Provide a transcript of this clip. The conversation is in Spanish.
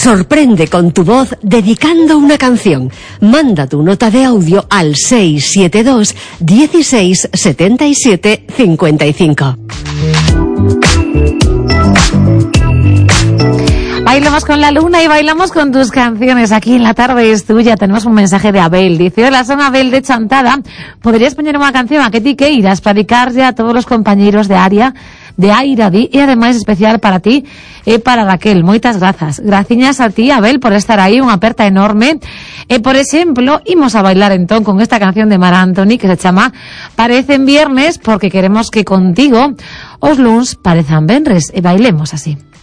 Sorprende con tu voz dedicando una canción. Manda tu nota de audio al 672 16 77 55. Bailamos con la luna y bailamos con tus canciones. Aquí en La Tarde es Tuya tenemos un mensaje de Abel. Dice: hola, soy Abel de Chantada. ¿Podrías poner una canción a que ti queiras para dedicarle a todos los compañeros de área de Airadi y además especial para ti e para Raquel? Moitas grazas. Graciñas a ti, Abel, por estar aí, unha aperta enorme. E, por exemplo, imos a bailar entón con esta canción de Mar Anthony que se chama Parecen Viernes, porque queremos que contigo os luns parezan venres e bailemos así.